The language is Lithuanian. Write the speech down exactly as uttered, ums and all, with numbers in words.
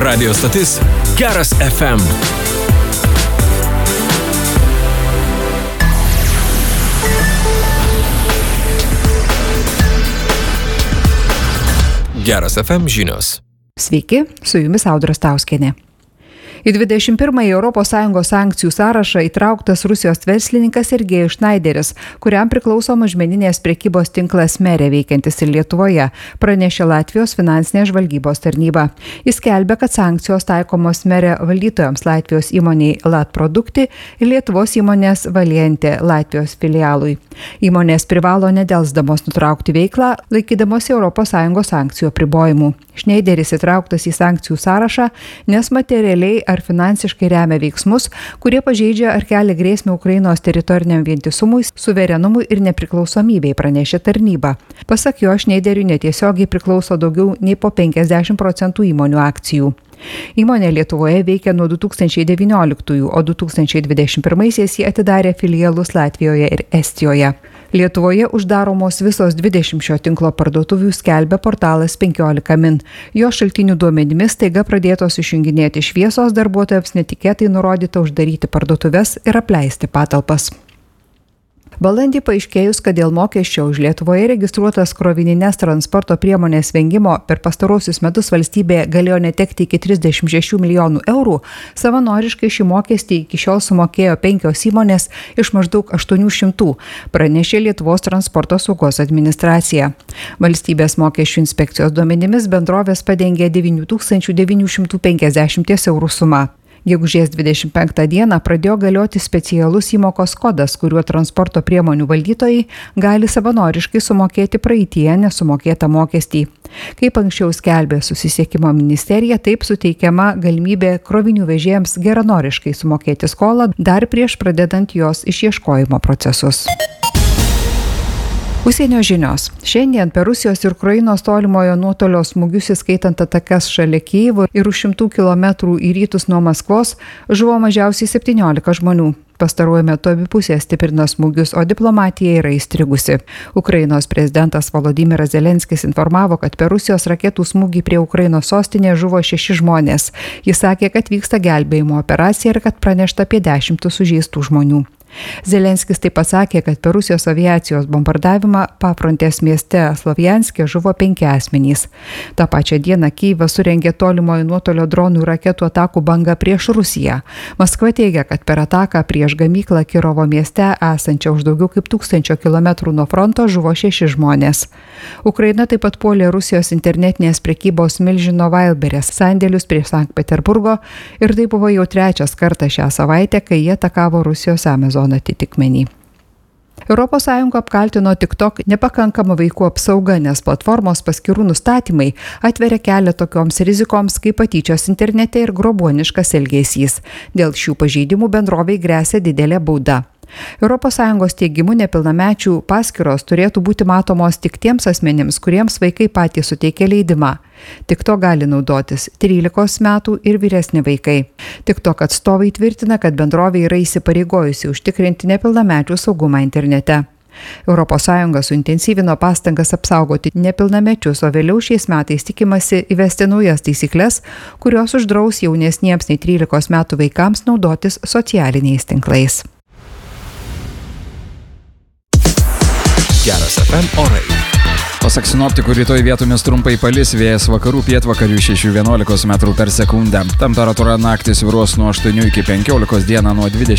Radio stotis Geras F M. Geras F M žinios. Sveiki, su jumis Audra Stauskienė. Į dvidešimt pirmąjį Europos Sąjungos sankcijų sąrašą įtrauktas Rusijos verslininkas Sergejus Šnaideris, kuriam priklauso mažmeninės prekybos tinklas Merė veikiantis ir Lietuvoje, pranešė Latvijos finansinės žvalgybos tarnyba. Jis skelbia, kad sankcijos taikomos Merė valdytojams Latvijos įmoniai Latprodukti ir Lietuvos įmonės Valiente Latvijos filialui. Įmonės privalo nedelsdamos nutraukti veiklą, laikydamos Europos Sąjungos sankcijų apribojimų. Šnaideris įtrauktas į sankcijų sąrašą, nes materialiai ar finansiškai remia veiksmus, kurie pažeidžia ar kelia grėsmę Ukrainos teritoriniam vientisumui, suverenumui ir nepriklausomybei, pranešė tarnyba. Pasak jo, Šneideriui netiesiogiai priklauso daugiau nei po penkiasdešimt procentų įmonių akcijų. Įmonė Lietuvoje veikia nuo du tūkstančiai devynioliktųjų, o du tūkstančiai dvidešimt pirmaisiais jį atidarė filialus Latvijoje ir Estijoje. Lietuvoje uždaromos visos dvidešimt šio tinklo parduotuvių, skelbia portalas penkiolika min. Jo šaltinių duomenimis staiga pradėtos išjunginėti šviesos, darbuotojams netikėtai nurodyta uždaryti parduotuves ir apleisti patalpas. Balandį paaiškėjus, kad dėl mokesčio už Lietuvoje registruotas krovinines transporto priemonės vengimo per pastarosius metus valstybė galėjo netekti iki trisdešimt šešių milijonų eurų, savanoriškai šį mokestį iki šiol sumokėjo penkios įmonės iš maždaug aštuonių šimtų, pranešė Lietuvos transporto saugos administracija. Valstybės mokesčių inspekcijos duomenimis bendrovės padengė devynių tūkstančių devynių šimtų penkiasdešimt eurų sumą. Gegužės dvidešimt penktą dieną pradėjo galioti specialus įmokos kodas, kuriuo transporto priemonių valdytojai gali savanoriškai sumokėti praeityje nesumokėtą mokestį. Kaip anksčiau skelbė Susisiekimo ministerija, taip suteikiama galimybė krovinių vežėjams geranoriškai sumokėti skolą dar prieš pradedant jos išieškojimo procesus. Užsienio žinios. Šiandien per Rusijos ir Ukrainos tolimojo nuotolio smūgius, įskaitant atakas šalia Kijevo ir už šimtų kilometrų į rytus nuo Maskvos, žuvo mažiausiai septyniolika žmonių. Pastaruoju metu abi pusės stiprina smūgius, o diplomatija yra įstrigusi. Ukrainos prezidentas Volodymyras Zelenskis informavo, kad per Rusijos raketų smūgį prie Ukrainos sostinės žuvo šeši žmonės. Jis sakė, kad vyksta gelbėjimo operacija ir kad pranešta apie dešimtus sužeistų žmonių. Zelenskis taip pat sakė, kad per Rusijos aviacijos bombardavimą pafrontės mieste Slovjanske žuvo penki asmenys. Ta pačia diena Kijevas surengė tolimojo nuotolio dronų ir raketų atakų bangą prieš Rusiją. Maskva teigia, kad per ataką prieš gamyklą Kirovo mieste esančią už daugiau kaip tūkstančio kilometrų nuo fronto žuvo šeši žmonės. Ukraina taip pat puolė Rusijos internetinės prekybos milžino Wildberries sandėlius prie Sankt Peterburgo ir tai buvo jau trečias kartas šią savaitę, kai jie atakavo Rusijos Amazon atitikmenį. Europos Sąjunga apkaltino TikTok nepakankama vaikų apsauga, nes platformos paskyrų nustatymai atveria kelią tokioms rizikoms kaip patyčios internete ir grobuoniškas elgesys. Dėl šių pažeidimų bendrovei gresia didelė bauda. Europos Sąjungos teigimu nepilnamečių paskyros turėtų būti matomos tik tiems asmenims, kuriems vaikai patys suteikia leidimą. TikTok gali naudotis trylikos metų ir vyresni vaikai. TikTok atstovai tvirtina, kad bendrovė yra įsipareigojusi užtikrinti nepilnamečių saugumą internete. Europos Sąjunga suintensyvino pastangas apsaugoti nepilnamečius, o vėliau šiais metais tikimasi įvesti naujas taisykles, kurios uždraus jaunesniems nei trylikos metų vaikams naudotis socialiniais tinklais. Geras F M orai. Pasak sinoptikų, rytoj vietomis trumpai palis, vėjas vakarų pietvakarių šešių vienuolikos metrų per sekundę. Temperatūra naktį svyruos nuo aštuonių iki penkiolikos, dieną nuo dvidešimt